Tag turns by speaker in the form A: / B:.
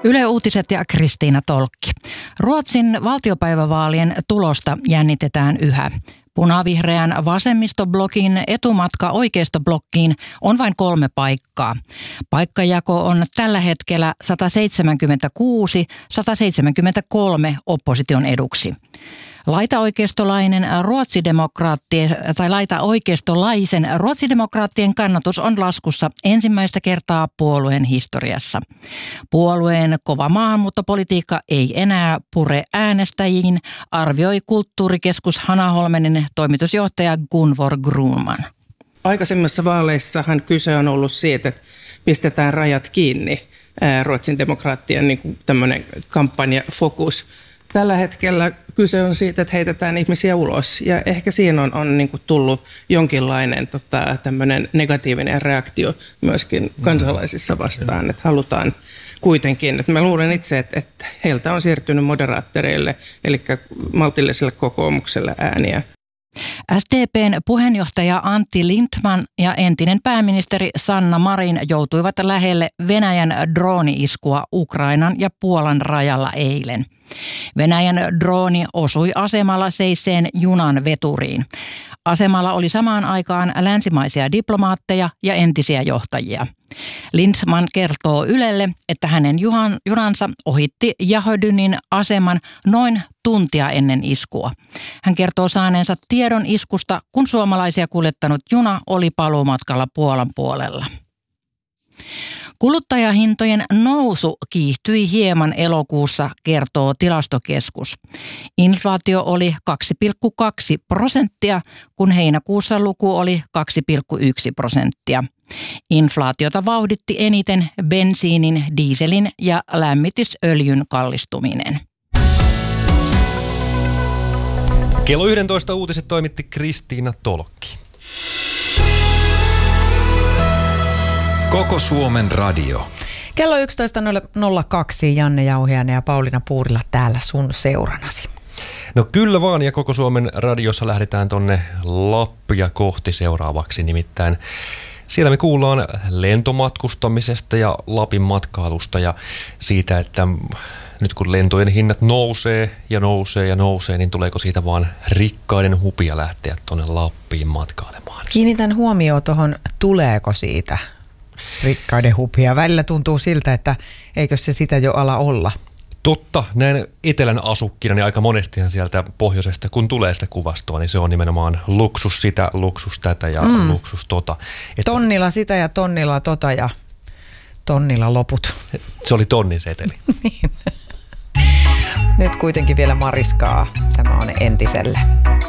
A: Yle Uutiset ja Kristiina Tolkki. Ruotsin valtiopäivävaalien tulosta jännitetään yhä. Punavihreän vasemmistoblogin etumatka oikeistoblokkiin on vain 3 paikkaa. Paikkajako on tällä hetkellä 176-173 opposition eduksi. Laitaoikeistolaisen ruotsidemokraattien kannatus on laskussa ensimmäistä kertaa puolueen historiassa. Puolueen kova maahanmuuttopolitiikka ei enää pure äänestäjiin, arvioi kulttuurikeskus Hanaholmenin toimitusjohtaja Gunvor Grunman.
B: Aikaisemmissa vaaleissahan kyse on ollut siitä, että pistetään rajat kiinni Ruotsin demokraattien tämmöinen kampanjafokus. Tällä hetkellä kyse on siitä, että heitetään ihmisiä ulos ja ehkä siinä on tullut jonkinlainen tämmöinen negatiivinen reaktio myöskin kansalaisissa vastaan, että halutaan kuitenkin, että mä luulen itse, että heiltä on siirtynyt moderaattoreille, eli maltilliselle kokoomukselle ääniä.
A: SDP:n puheenjohtaja Antti Lindtman ja entinen pääministeri Sanna Marin joutuivat lähelle Venäjän drooni-iskua Ukrainan ja Puolan rajalla eilen. Venäjän drooni osui asemalla seisseen junan veturiin. Asemalla oli samaan aikaan länsimaisia diplomaatteja ja entisiä johtajia. Lindtman kertoo Ylelle, että hänen junansa ohitti Jahodynin aseman noin tuntia ennen iskua. Hän kertoo saaneensa tiedon iskusta, kun suomalaisia kuljettanut juna oli paluumatkalla Puolan puolella. Kuluttajahintojen nousu kiihtyi hieman elokuussa, kertoo Tilastokeskus. Inflaatio oli 2,2%, kun heinäkuussa luku oli 2,1%. Inflaatiota vauhditti eniten bensiinin, dieselin ja lämmitysöljyn kallistuminen.
C: Kello 11 uutiset toimitti Kristiina Tolkki.
D: Koko Suomen radio.
E: Kello 11.02 Janne Jauhiainen ja Pauliina Puurila täällä sun seuranasi.
C: No kyllä vaan, ja Koko Suomen radiossa lähdetään tonne Lappia kohti seuraavaksi. Nimittäin siellä me kuullaan lentomatkustamisesta ja Lapin matkailusta ja siitä, että nyt kun lentojen hinnat nousee, niin tuleeko siitä vaan rikkaiden hupia lähteä tonne Lappiin matkailemaan?
E: Kiinnitän huomioon tuohon, tuleeko siitä rikkaiden hupia. Välillä tuntuu siltä, että eikö se sitä jo ala olla.
C: Totta, näin etelän asukkina, niin aika monestihan sieltä pohjoisesta, kun tulee sitä kuvastoa, niin se on nimenomaan luksus sitä, luksus tätä ja luksus tota.
E: Tonnilla sitä ja tonnilla tota ja tonnilla loput.
C: Se oli tonnin seteli.
E: Niin. Nyt kuitenkin vielä mariskaa. Tämä on entiselle.